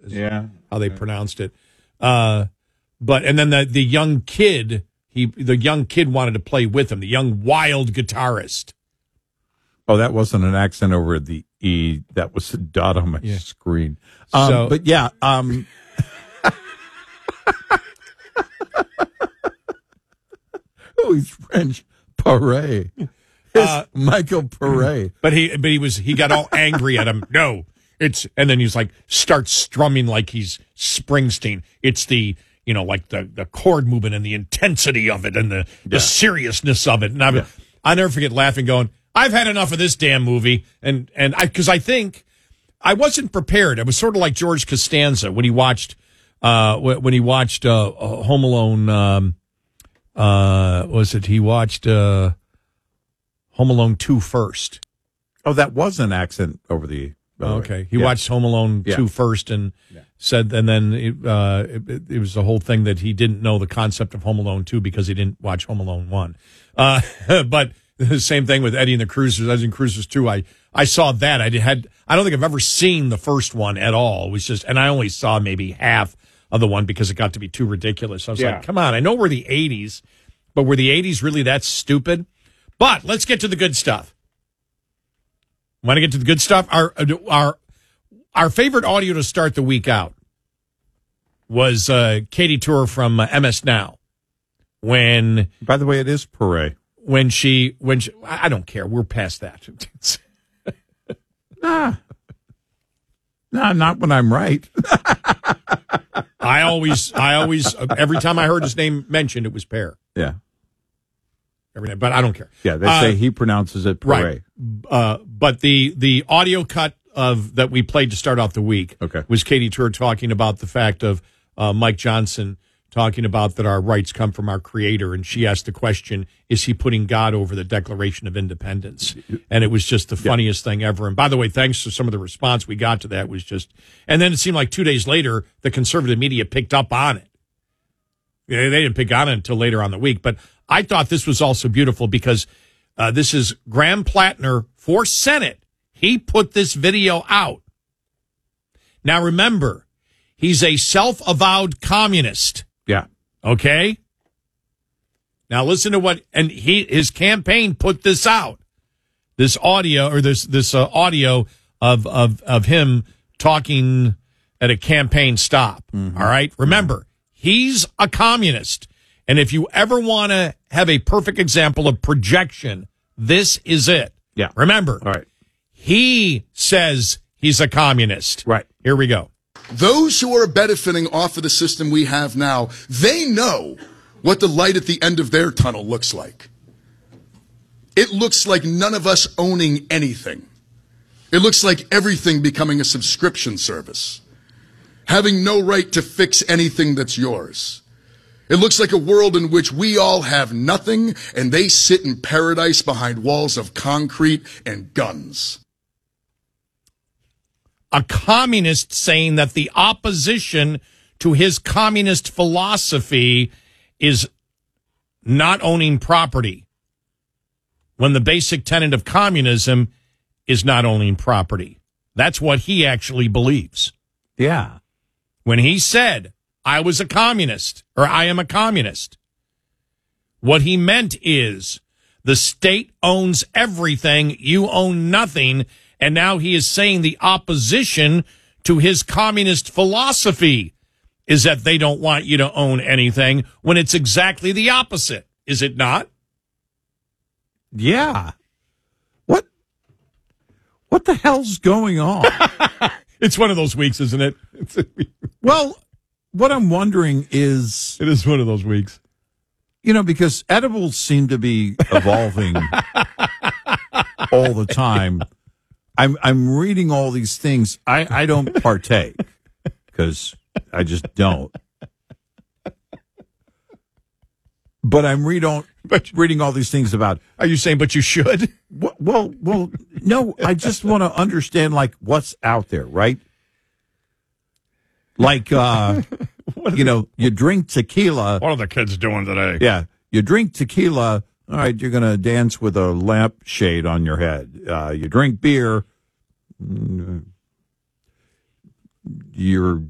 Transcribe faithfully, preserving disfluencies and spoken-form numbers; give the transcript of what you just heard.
is Yeah. how they pronounced it. Uh, but and then the the young kid, he the young kid wanted to play with him, the young wild guitarist. Oh, that wasn't an accent over the E. That was a dot on my Yeah. screen. Um, So- but yeah, um, oh, he's French. Paré. It's Uh, Michael Paré. But he but he was he got all angry at him. No, it's and then he's like starts strumming like he's Springsteen. It's the you know like the the chord movement and the intensity of it and the the Yeah. seriousness of it. And I Yeah. I never forget laughing, going, I've had enough of this damn movie. And and I because I think I wasn't prepared. I was sort of like George Costanza when he watched uh when he watched uh, Home Alone. Um, uh, what was it he watched uh, Home Alone two first? Oh, that was an accent over the E. by the way. Okay, he Yeah. watched Home Alone Yeah. two first and said, and then it, uh, it, it was the whole thing that he didn't know the concept of Home Alone two because he didn't watch Home Alone one. Uh, but the same thing with Eddie and the Cruisers. I was in Cruisers two. I I saw that. I had. I don't think I've ever seen the first one at all. It was just, and I only saw maybe half of the one because it got to be too ridiculous. I was Yeah. like, come on, I know we're the eighties, but were the eighties really that stupid? But let's get to the good stuff. Want to get to the good stuff? Our our our favorite audio to start the week out was uh, Katie Tour from uh, M S Now. When By the way, it is Paré. when she when she, I I don't care. We're past that. Nah. Nah, not when I'm right. I always I always every time I heard his name mentioned, it was Pear. Yeah. Every night, but I don't care. Yeah, they Uh, say he pronounces it Paré. Right. Uh, but the the audio cut of that we played to start off the week Okay. was Katie Tour talking about the fact of uh, Mike Johnson talking about that our rights come from our Creator, and she asked the question: is he putting God over the Declaration of Independence? And it was just the funniest thing ever. And by the way, thanks to some of the response we got to that was just. And then it seemed like two days later, the conservative media picked up on it. Yeah, they didn't pick on it until later on the week, but I thought this was also beautiful because uh, this is Graham Plattner for Senate. He put this video out. Now remember, he's a self-avowed communist. Yeah. Okay? Now listen to what, and he his campaign put this out. This audio, or this this uh, audio of, of, of him talking at a campaign stop. Mm-hmm. All right? Remember, he's a communist. And if you ever want to have a perfect example of projection, this is it. Yeah. Remember, All right. he says he's a communist. Right. Here we go. Those who are benefiting off of the system we have now, they know what the light at the end of their tunnel looks like. It looks like none of us owning anything. It looks like everything becoming a subscription service. Having no right to fix anything that's yours. It looks like a world in which we all have nothing and they sit in paradise behind walls of concrete and guns. A communist saying that the opposition to his communist philosophy is not owning property, when the basic tenet of communism is not owning property. That's what he actually believes. Yeah. When he said, I was a communist, or I am a communist, what he meant is the state owns everything, you own nothing, and now he is saying the opposition to his communist philosophy is that they don't want you to own anything, when it's exactly the opposite, is it not? Yeah. What? What the hell's going on? It's one of those weeks, isn't it? Well, what I'm wondering is, It is one of those weeks. you know, because edibles seem to be evolving all the time. I'm I'm reading all these things. I, I don't partake because I just don't. But I'm read all, But reading all these things about. are you saying, but you should? Well, well, well no. I just want to understand like what's out there, right? Like, uh, you know, you drink tequila. What are the kids doing today? Yeah, you drink tequila. All right, you're going to dance with a lampshade on your head. Uh, you drink beer. mm, You're